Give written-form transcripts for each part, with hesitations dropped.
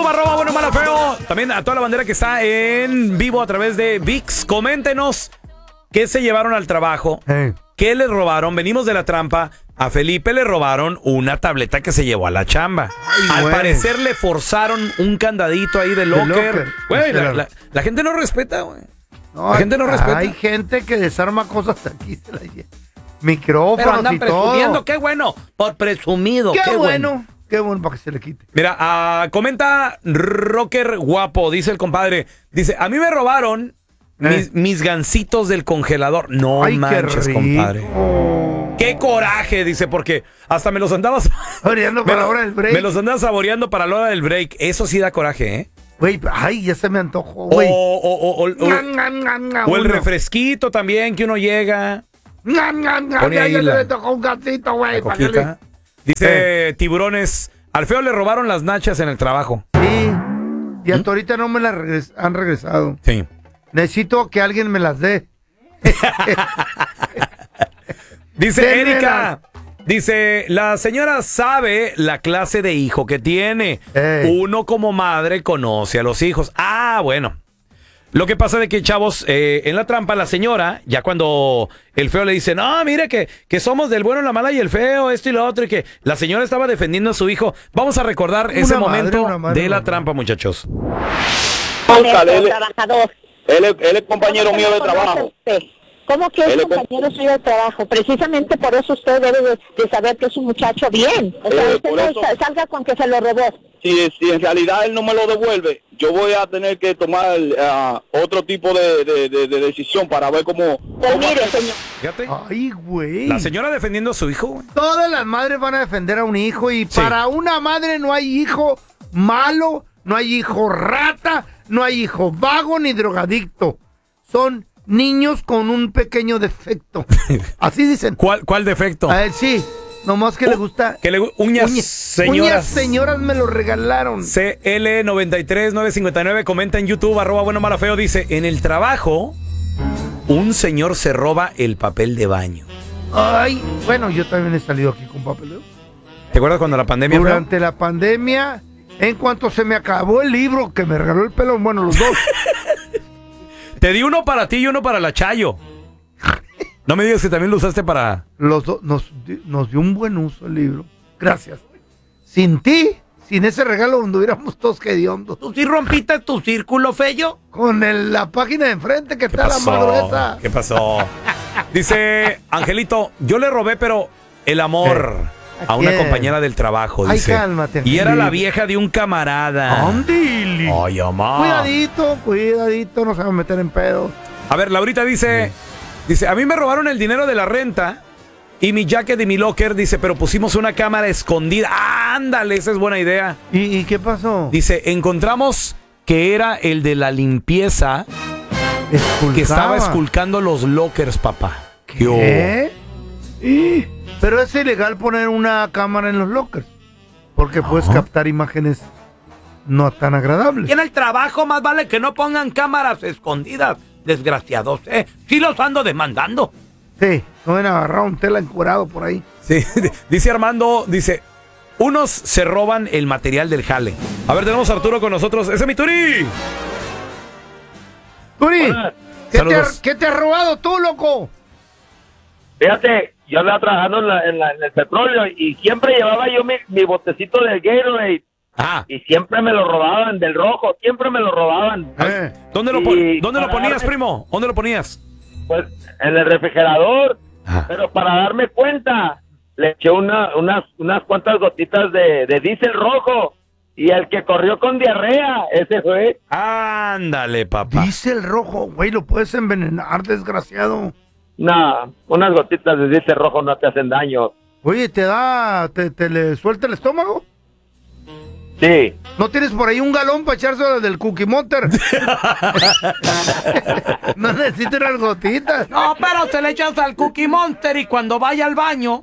arroba bueno, mala, feo. También a toda la bandera que está en vivo a través de VIX. Coméntenos qué se llevaron al trabajo, qué les robaron. Venimos de la trampa. A Felipe le robaron una tableta que se llevó a la chamba. Al parecer le forzaron un candadito ahí de locker. Güey, la gente no respeta, güey. No, la gente no respeta. Hay gente que desarma cosas aquí, se la lleva. Micrófonos pero andan y presumiendo, todo. Qué bueno, por presumido. Qué bueno. Qué bueno para que se le quite. Mira, comenta Rocker Guapo, dice el compadre. Dice, a mí me robaron mis gancitos del congelador. No manches, compadre. Qué coraje, dice, porque hasta me los andaba saboreando para la hora del break. Me los andaba saboreando para la hora del break. Eso sí da coraje, ¿eh? Güey, ay, ya se me antojó, güey. O el refresquito también que uno llega. Ya se me tocó un gancito, güey. Dice Tiburones, al feo le robaron las nachas en el trabajo. Sí, y hasta ahorita no me las han regresado. Sí. Necesito que alguien me las dé. Dice Erika, dice, la señora sabe la clase de hijo que tiene. Uno como madre conoce a los hijos. Ah, bueno. Lo que pasa de que, chavos, en la trampa, la señora, ya cuando el feo le dice, no, mire que somos del bueno, la mala y el feo, esto y lo otro, y que la señora estaba defendiendo a su hijo. Vamos a recordar ese momento de la trampa, muchachos. Él es compañero mío de trabajo. ¿Cómo que es compañero suyo de trabajo? Precisamente por eso usted debe de saber que es un muchacho bien. O sea, usted no salga con que se lo robó. Si en realidad él no me lo devuelve, yo voy a tener que tomar otro tipo de decisión para ver cómo... Pues mire, señor. Fíjate. Ay, güey. La señora defendiendo a su hijo, güey. Todas las madres van a defender a un hijo y para una madre no hay hijo malo, no hay hijo rata, no hay hijo vago ni drogadicto. Son niños con un pequeño defecto. Así dicen. ¿Cuál defecto? A él sí. Nomás que le gusta. Que le uñas señoras. Uñas señoras me lo regalaron. CL93959 comenta en YouTube, arroba bueno mala feo, dice, en el trabajo, un señor se roba el papel de baño. Ay, bueno, yo también he salido aquí con papel de baño. ¿Te acuerdas cuando la pandemia Durante la pandemia, en cuanto se me acabó el libro que me regaló el pelo, bueno, los dos. Te di uno para ti y uno para la Chayo. No me digas que también lo usaste para... Los dos nos dio un buen uso el libro. Gracias. Sin ti, sin ese regalo, anduviéramos todos hediondos. ¿Tú sí rompiste tu círculo, Fello? Con la página de enfrente que está la madureza. ¿Qué pasó? Dice Angelito, yo le robé, pero el amor a una compañera del trabajo, dice. Ay, cálmate, y era la vieja de un camarada. ¡Andili! Ay, mamá. Cuidadito, no se va a meter en pedo. A ver, Laurita dice, a mí me robaron el dinero de la renta y mi jacket y mi locker, dice, pero pusimos una cámara escondida. Ándale, esa es buena idea. ¿Y qué pasó? Dice, encontramos que era el de la limpieza que estaba esculcando los lockers, papá. ¿Qué? Pero es ilegal poner una cámara en los lockers, porque puedes captar imágenes no tan agradables. Y en el trabajo más vale que no pongan cámaras escondidas, desgraciados, Sí los ando demandando. Sí, no ven a agarrar un tela encurado por ahí. Sí, dice Armando, unos se roban el material del jale. A ver, tenemos a Arturo con nosotros. ¡Ese es mi Turi! ¡Turi! ¿Qué te has robado tú, loco? Fíjate, yo andaba trabajando en el petróleo y siempre llevaba yo mi botecito de Gatorade. Ah. Y siempre me lo robaban, del rojo, siempre me lo robaban. ¿Dónde lo ponías, primo? ¿Dónde lo ponías? Pues en el refrigerador. Ajá. Pero para darme cuenta, le eché unas cuantas gotitas de diésel rojo. Y el que corrió con diarrea, ese fue. Ándale, papá. Diésel rojo, güey, lo puedes envenenar, desgraciado. No, unas gotitas de diésel rojo no te hacen daño. Oye, ¿te le suelta el estómago? Sí. ¿No tienes por ahí un galón para echarse del Cookie Monster? No necesito unas gotitas. No, pero se le echas al Cookie Monster y cuando vaya al baño...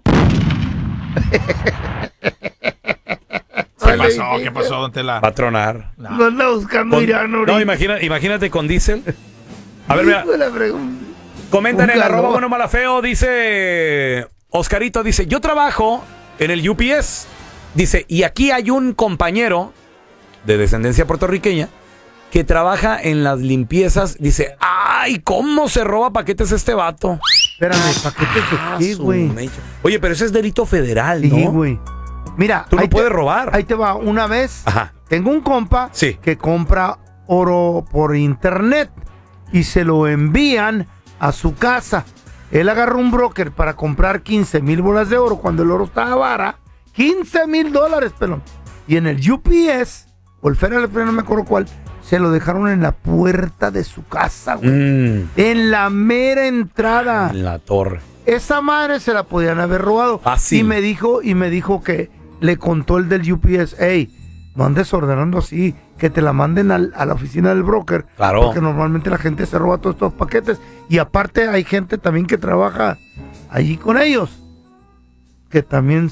¿Qué pasó, don Tela? Va a tronar. No anda buscando Irán. No, imagínate con diésel. A ver, mira. Comentan en arroba bueno mala feo, dice Oscarito, yo trabajo en el UPS. Dice, y aquí hay un compañero de descendencia puertorriqueña, que trabaja en las limpiezas. Dice, ¡ay, cómo se roba paquetes este vato! Espérame, ¿paquetes de qué, güey? Oye, pero ese es delito federal, ¿no? Sí, güey. Mira, tú no puedes robar. Ahí te va. Una vez, Ajá. tengo un compa que compra oro por internet y se lo envían a su casa. Él agarró un broker para comprar 15,000 bolas de oro cuando el oro estaba vara. $15,000, pelón. Y en el UPS, o el Federal Express, no me acuerdo cuál, se lo dejaron en la puerta de su casa, güey. En la mera entrada. En la torre. Esa madre se la podían haber robado. Fácil. Y me dijo que le contó el del UPS, hey, no andes ordenando así, que te la manden a la oficina del broker. Claro. Porque normalmente la gente se roba todos estos paquetes. Y aparte hay gente también que trabaja allí con ellos, que también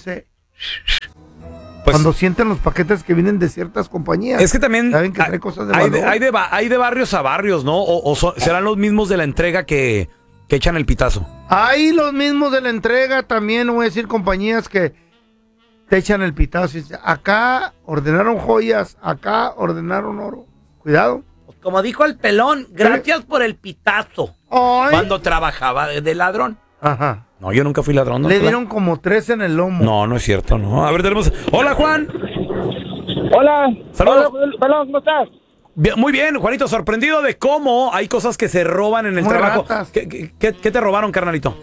cuando sienten los paquetes que vienen de ciertas compañías. Es que también saben que trae cosas de valor. hay de barrios a barrios, ¿no? ¿Serán los mismos de la entrega que echan el pitazo? Hay los mismos de la entrega también, no voy a decir compañías que te echan el pitazo. Acá ordenaron joyas, acá ordenaron oro. Cuidado. Pues como dijo el pelón, gracias por el pitazo. Ay. Cuando trabajaba de ladrón. Ajá. No, yo nunca fui ladrón. Le dieron como 3 en el lomo. No, no es cierto, no. A ver, tenemos... Hola, Juan. Hola. Saludos. Hola, pelón, ¿cómo estás? Bien, muy bien, Juanito, sorprendido de cómo hay cosas que se roban en el trabajo. ¿Qué te robaron, carnalito?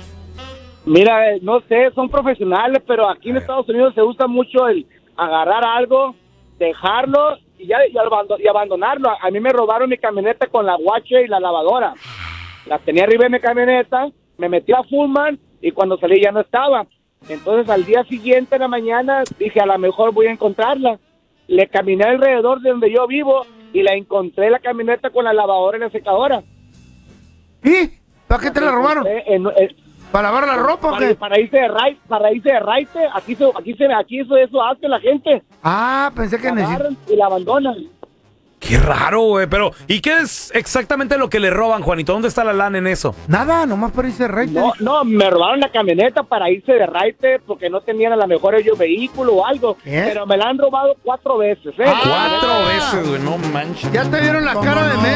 Mira, no sé, son profesionales, pero aquí en Estados Unidos se usa mucho el agarrar algo, dejarlo y abandonarlo. A mí me robaron mi camioneta con la guache y la lavadora. La tenía arriba de mi camioneta, me metí a Fullman y cuando salí ya no estaba. Entonces al día siguiente en la mañana dije, a lo mejor voy a encontrarla. Le caminé alrededor de donde yo vivo y la encontré la camioneta con la lavadora y la secadora. ¿Y? ¿Para qué te la robaron? ¿Para lavar la ropa o qué? Para irse de raite. Aquí eso hace la gente. Ah, pensé que agarran y la abandonan. Qué raro, güey, pero ¿y qué es exactamente lo que le roban, Juanito? ¿Dónde está la lana en eso? Nada, nomás para irse de raite. No, me robaron la camioneta para irse de raite porque no tenían a lo mejor ellos vehículo o algo. Pero me la han robado 4 veces, ¿eh? 4 veces, güey, no manches. Ya te vieron la cara de